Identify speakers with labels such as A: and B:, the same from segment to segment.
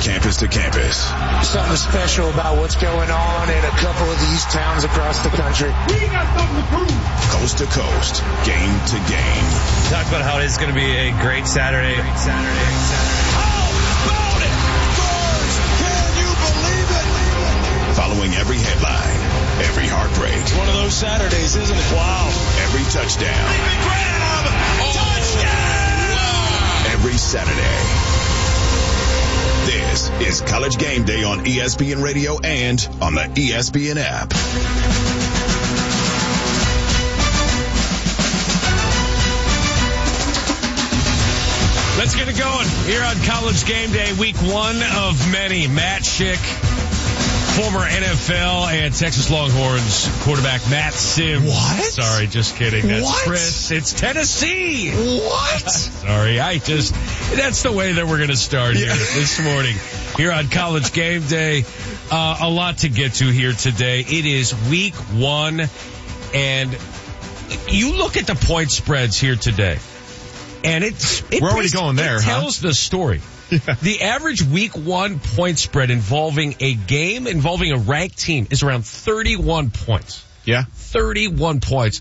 A: campus to campus.
B: Something special about what's going on in a couple of these towns across the country.
C: We got something to prove.
A: Coast to coast, game to game.
D: Talk about how it's going to be a great Saturday.
A: How about it? Birds, can you believe it? Following every headline, every heartbreak.
E: It's one of those Saturdays, isn't it? Wow.
A: Every touchdown.
E: Grab! Touchdown!
A: Wow. Every Saturday. This is College Game Day on ESPN Radio and on the ESPN app.
F: Let's get it going here on College Game Day, week one of many. Matt Schick, former NFL and Texas Longhorns quarterback Matt Sims.
G: What?
F: Sorry, just kidding. That's
G: what?
F: Chris. It's Tennessee.
G: What?
F: Sorry, that's the way that we're going to start here this morning here on College Game Day. A lot to get to here today. It is week one, and you look at the point spreads here today, and
G: we're already going there.
F: It tells the story. Yeah. The average week one point spread involving a game, involving a ranked team, is around 31 points.
G: Yeah.
F: 31 points.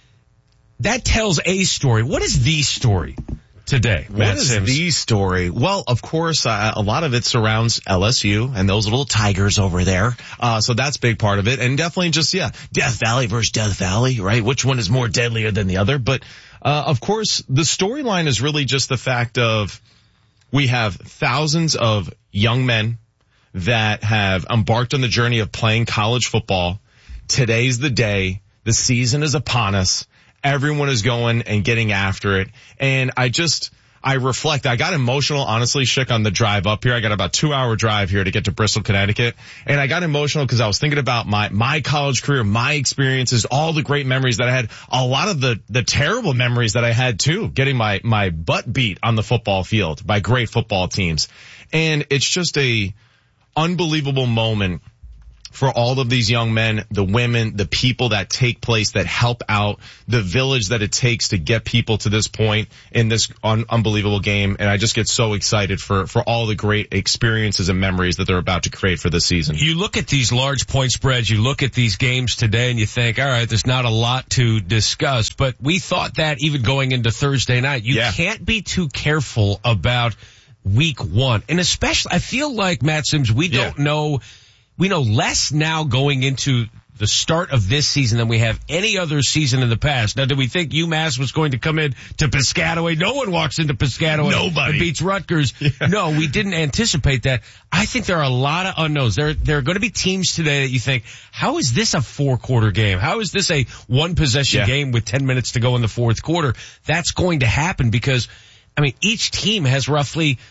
F: That tells a story. What is the story today, Matt Sims?
G: What is the story? Well, of course, a lot of it surrounds LSU and those little Tigers over there. So that's a big part of it. And definitely just, Death Valley versus Death Valley, right? Which one is more deadlier than the other? But, of course, the storyline is really just the fact of we have thousands of young men that have embarked on the journey of playing college football. Today's the day. The season is upon us. Everyone is going and getting after it. And I reflect. I got emotional, honestly, Schick, on the drive up here. I got about 2-hour drive here to get to Bristol, Connecticut. And I got emotional because I was thinking about my college career, my experiences, all the great memories that I had, a lot of the terrible memories that I had too, getting my butt beat on the football field by great football teams. And it's just a unbelievable moment for all of these young men, the women, the people that take place, that help out, the village that it takes to get people to this point in this unbelievable game. And I just get so excited for all the great experiences and memories that they're about to create for this season.
F: You look at these large point spreads, you look at these games today, and you think, all right, there's not a lot to discuss. But we thought that even going into Thursday night. You can't be too careful about week one. And especially, I feel like, Matt Sims, we don't know. We know less now going into the start of this season than we have any other season in the past. Now, did we think UMass was going to come in to Piscataway? No one walks into Piscataway and beats Rutgers. Yeah. No, we didn't anticipate that. I think there are a lot of unknowns. There are going to be teams today that you think, how is this a 4-quarter game? How is this a one-possession game with 10 minutes to go in the fourth quarter? That's going to happen because, each team has roughly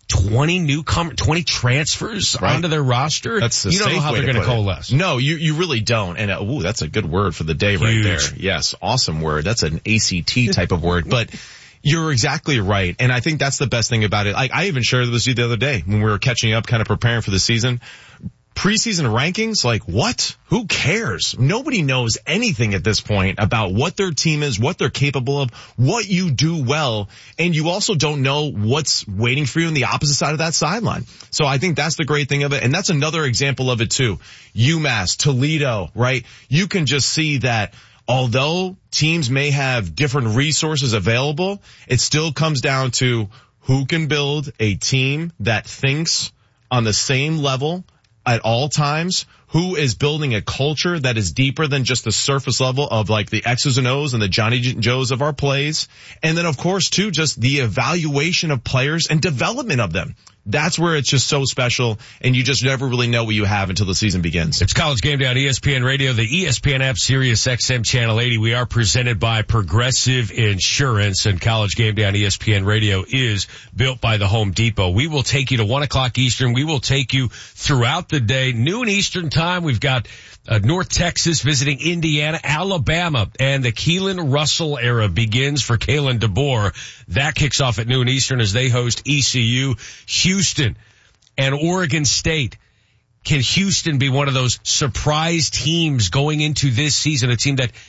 F: 20 transfers onto their roster. You don't know how they're going to coalesce.
G: No, you really don't. And that's a good word for the day right there. Yes, awesome word. That's an ACT type of word. But you're exactly right. And I think that's the best thing about it. I even shared this with you the other day when we were catching up, kind of preparing for the season. Preseason rankings, what? Who cares? Nobody knows anything at this point about what their team is, what they're capable of, what you do well, and you also don't know what's waiting for you on the opposite side of that sideline. So I think that's the great thing of it, and that's another example of it too. UMass, Toledo, right? You can just see that although teams may have different resources available, it still comes down to who can build a team that thinks on the same level at all times, who is building a culture that is deeper than just the surface level of the X's and O's and the Johnny Joes of our plays. And then, of course, too, just the evaluation of players and development of them. That's where it's just so special, and you just never really know what you have until the season begins.
F: It's College Game Day on ESPN Radio, the ESPN app, Sirius XM Channel 80. We are presented by Progressive Insurance, and College Game Day on ESPN Radio is built by the Home Depot. We will take you to 1 o'clock Eastern. We will take you throughout the day. Noon Eastern time, we've got North Texas visiting Indiana, Alabama, and the Keelan Russell era begins for Kalen DeBoer. That kicks off at noon Eastern as they host ECU. Houston and Oregon State. Can Houston be one of those surprise teams going into this season? A team that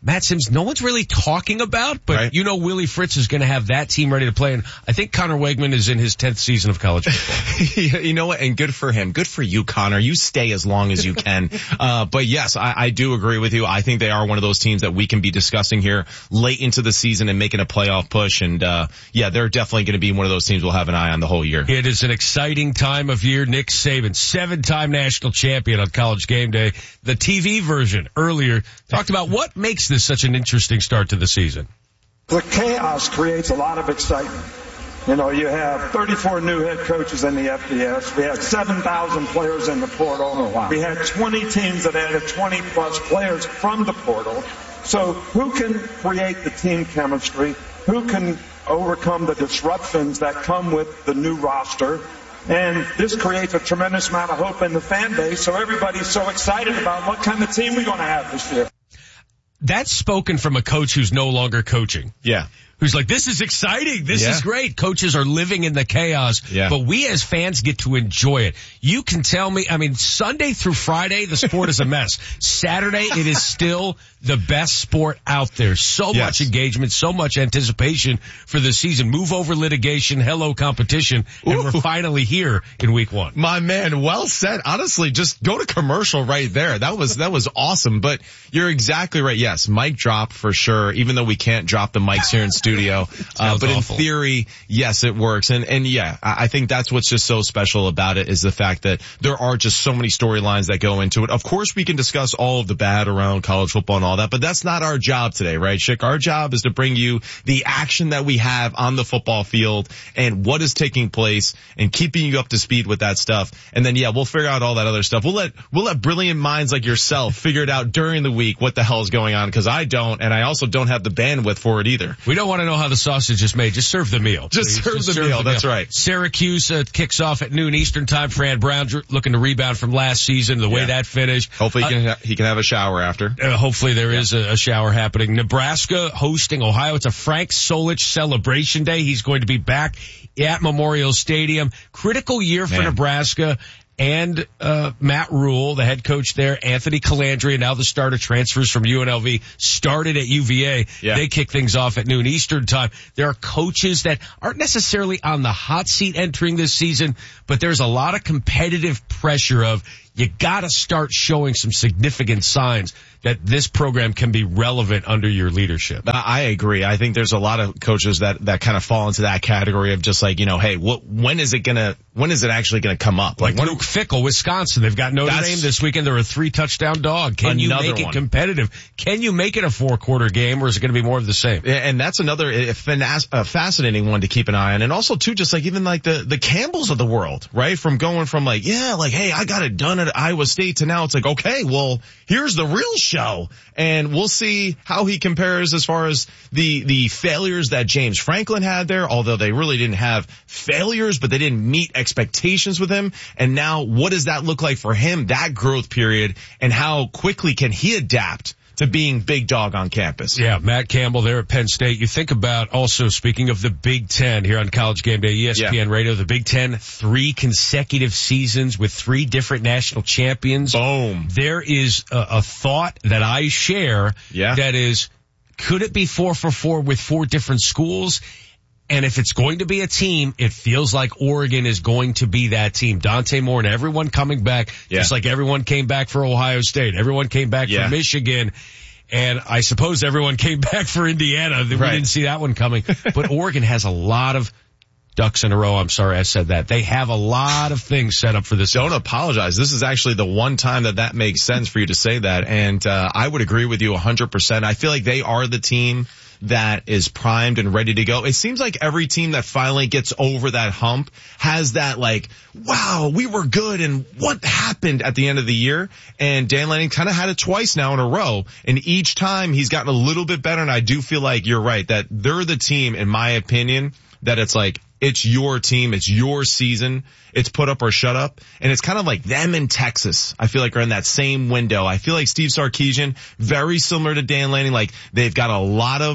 F: Matt Sims, no one's really talking about, but
G: right.
F: You know Willie Fritz is going to have that team ready to play, and I think Connor Wegman is in his 10th season of college football.
G: You know what? And good for him. Good for you, Connor. You stay as long as you can. But yes, I do agree with you. I think they are one of those teams that we can be discussing here late into the season and making a playoff push. And yeah, they're definitely going to be one of those teams we'll have an eye on the whole year.
F: It is an exciting time of year. Nick Saban, 7-time national champion on College Game Day. The TV version earlier talked about what makes this such an interesting start to the season.
C: The chaos creates a lot of excitement. You know, you have 34 new head coaches in the FBS. We had 7,000 players in the portal. Oh, wow. We had 20 teams that added 20-plus players from the portal. So who can create the team chemistry? Who can overcome the disruptions that come with the new roster? And this creates a tremendous amount of hope in the fan base. So everybody's so excited about what kind of team we're going to have this year.
F: That's spoken from a coach who's no longer coaching.
G: Yeah.
F: Who's like, this is exciting. This is great. Coaches are living in the chaos, but we as fans get to enjoy it. You can tell me, I mean, Sunday through Friday, the sport is a mess. Saturday, it is still the best sport out there. So much engagement, so much anticipation for the season. Move over litigation, hello competition, and we're finally here in week 1.
G: My man, well said. Honestly, just go to commercial right there. That was awesome. But you're exactly right. Yes, mic drop for sure, even though we can't drop the mics here in studio. But in theory, yes, it works. And yeah, I think that's what's just so special about it is the fact that there are just so many storylines that go into it. Of course, we can discuss all of the bad around college football and all that, but that's not our job today, right, Schick? Our job is to bring you the action that we have on the football field and what is taking place and keeping you up to speed with that stuff. And then, yeah, we'll figure out all that other stuff. We'll let brilliant minds like yourself figure it out during the week what the hell is going on, because I don't, and I also don't have the bandwidth for it either.
F: We don't want to know how the sausage is made. Just serve the meal.
G: Just serve the meal. That's right.
F: Syracuse kicks off at noon Eastern time. Fran Brown looking to rebound from last season, the way that finished.
G: Hopefully he can have a shower after.
F: Hopefully there is a shower happening. Nebraska hosting Ohio. It's a Frank Solich celebration day. He's going to be back at Memorial Stadium. Critical year for Nebraska. And Matt Rule, the head coach there, Anthony Calandria, now the starter, transfers from UNLV, started at UVA. Yeah. They kick things off at noon Eastern time. There are coaches that aren't necessarily on the hot seat entering this season, but there's a lot of competitive pressure of you gotta start showing some significant signs that this program can be relevant under your leadership.
G: I agree. I think there's a lot of coaches that kind of fall into that category of just like, you know, hey, when is it actually gonna come up?
F: Like Luke Fickell, Wisconsin. They've got Notre Dame this weekend. They're a 3-touchdown dog. Can you make it competitive? Can you make it a 4-quarter game, or is it gonna be more of the same?
G: And that's another fascinating one to keep an eye on. And also too, just like even like the Campbells of the world, right? From going from like, hey, I got it done at Iowa State to now it's like, okay, well, here's the real show. And we'll see how he compares as far as the failures that James Franklin had there, although they really didn't have failures, but they didn't meet expectations with him. And now what does that look like for him, that growth period, and how quickly can he adapt to being big dog on campus?
F: Yeah, Matt Campbell there at Penn State. You think about also, speaking of the Big Ten here on College Game Day, ESPN Radio, the Big Ten, 3 consecutive seasons with 3 different national champions.
G: Boom.
F: There is a thought that I share that is, could it be 4 for 4 with 4 different schools? And if it's going to be a team, it feels like Oregon is going to be that team. Dante Moore and everyone coming back, just like everyone came back for Ohio State. Everyone came back for Michigan. And I suppose everyone came back for Indiana. We didn't see that one coming. But Oregon has a lot of ducks in a row. I'm sorry I said that. They have a lot of things set up for this.
G: Don't apologize. This is actually the one time that makes sense for you to say that. And I would agree with you 100%. I feel like they are the team that is primed and ready to go. It seems like every team that finally gets over that hump has that like, wow, we were good, and what happened at the end of the year? And Dan Lanning kind of had it twice now in a row, and each time he's gotten a little bit better, and I do feel like you're right, that they're the team, in my opinion, that it's like, it's your team, it's your season, it's put up or shut up. And it's kind of like them in Texas, I feel like, are in that same window. I feel like Steve Sarkisian, very similar to Dan Lanning, like they've got a lot of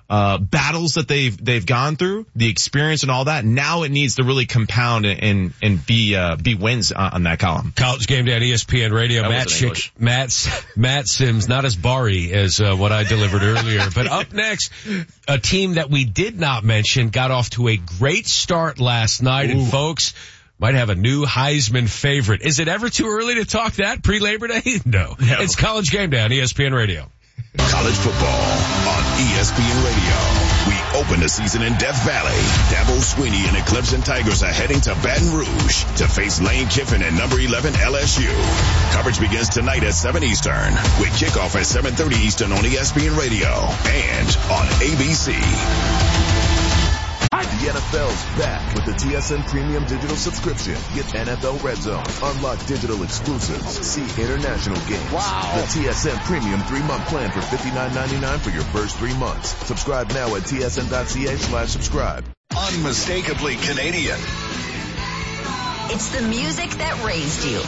G: battles that they've gone through, the experience and all that. Now it needs to really compound and be wins on that column.
F: College Game Day on ESPN Radio. Matt Sims, not as Bari as what I delivered earlier. But up next, a team that we did not mention got off to a great start last night. And folks might have a new Heisman favorite. Is it ever too early to talk that pre-Labor Day? No. It's College Game Day on ESPN Radio.
A: College football on ESPN Radio. We open the season in Death Valley. Dabo Swinney and the Clemson Tigers are heading to Baton Rouge to face Lane Kiffin and number 11 LSU. Coverage begins tonight at 7 Eastern with kickoff at 7:30 Eastern on ESPN Radio and on ABC.
H: The NFL's back with the TSN Premium Digital subscription. Get NFL Red Zone, unlock digital exclusives, see international games. Wow. The TSN Premium 3-month plan for $59.99 for your first 3 months. Subscribe now at tsn.ca/subscribe.
A: Unmistakably Canadian.
I: It's the music that raised you.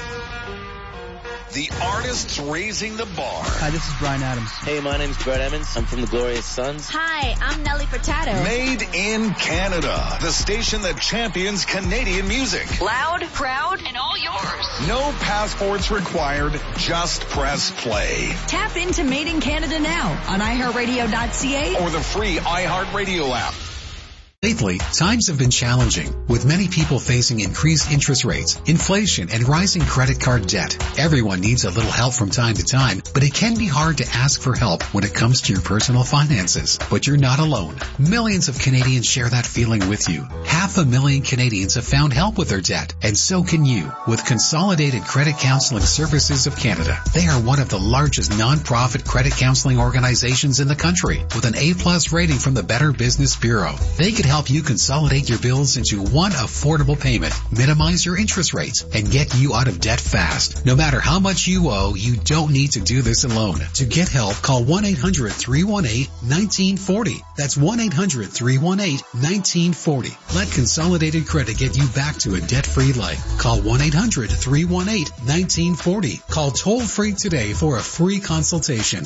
A: The artists raising the bar.
J: Hi, this is Bryan Adams.
K: Hey, my name's Brett Emmons. I'm from the Glorious Sons.
I: Hi, I'm Nelly Furtado.
A: Made in Canada. The station that champions Canadian music.
I: Loud, proud, and all yours.
A: No passports required. Just press play.
I: Tap into Made in Canada now on iHeartRadio.ca
A: or the free iHeartRadio app.
L: Lately, times have been challenging, with many people facing increased interest rates, inflation, and rising credit card debt. Everyone needs a little help from time to time, but it can be hard to ask for help when it comes to your personal finances. But you're not alone. Millions of Canadians share that feeling with you. 500,000 Canadians have found help with their debt, and so can you, with Consolidated Credit Counseling Services of Canada. They are one of the largest non-profit credit counseling organizations in the country, with an A+ rating from the Better Business Bureau. They could help you consolidate your bills into one affordable payment, minimize your interest rates, and get you out of debt fast. No matter how much you owe, you don't need to do this alone. To get help, call 1-800-318-1940. That's 1-800-318-1940. Let Consolidated Credit get you back to a debt-free life. Call 1-800-318-1940. Call toll-free today for a free consultation.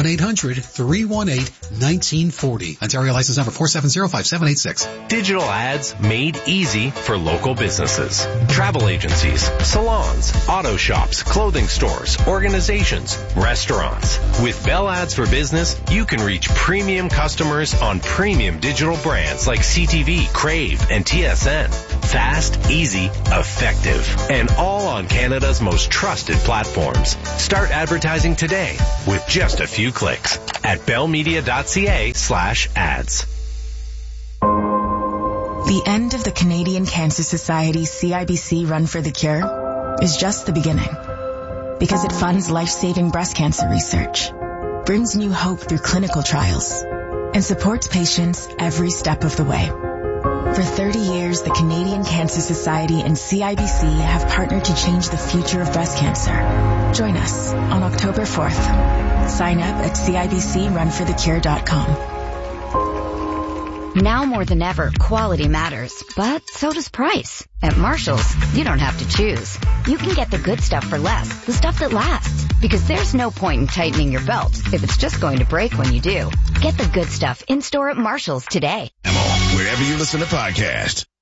L: 1-800-318-1940. Ontario license number 4705786.
M: Digital ads made easy for local businesses. Travel agencies, salons, auto shops, clothing stores, organizations, restaurants. With Bell Ads for Business, you can reach premium customers on premium digital brands like CTV, Crave, and TSN. Fast, easy, effective, and all on Canada's most trusted platforms. Start advertising today with just a few clicks at bellmedia.ca/ads.
N: The end of the Canadian Cancer Society's CIBC Run for the Cure is just the beginning, because it funds life-saving breast cancer research, brings new hope through clinical trials, and supports patients every step of the way. For 30 years, the Canadian Cancer Society and CIBC have partnered to change the future of breast cancer. Join us on October 4th. Sign up at CIBCRunforthecure.com.
O: Now more than ever, quality matters, but so does price. At Marshall's, you don't have to choose. You can get the good stuff for less, the stuff that lasts. Because there's no point in tightening your belt if it's just going to break when you do. Get the good stuff in-store at Marshall's today.
A: Wherever you listen to podcasts.